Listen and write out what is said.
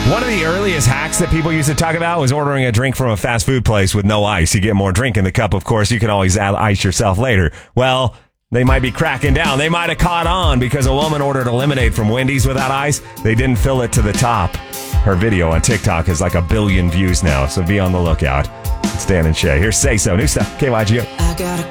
One of the earliest hacks that people used to talk about was ordering a drink from a fast food place with no ice. You get more drink in the cup, of course. You can always add ice yourself later. Well, they might be cracking down. They might have caught on because a woman ordered a lemonade from Wendy's without ice. They didn't fill it to the top. Her video on TikTok has like 1 billion views now, so be on the lookout. It's Dan and Shay. Here's Say So. New stuff, KYGO.